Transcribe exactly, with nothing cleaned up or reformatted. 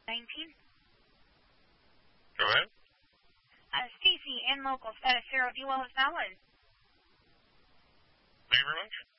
nineteen. Go ahead. Uh, Stacy, and local status zero, do you well as valid? Thank you very much.